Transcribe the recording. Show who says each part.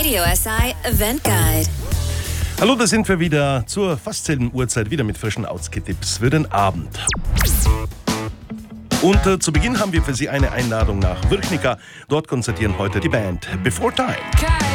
Speaker 1: Radio SI Event Guide.
Speaker 2: Hallo, da sind wir wieder zur fast selben Uhrzeit, wieder mit frischen Outskit-Tipps für den Abend. Und zu Beginn haben wir für Sie eine Einladung nach Vrhnika. Dort konzertieren heute die Band Before Time.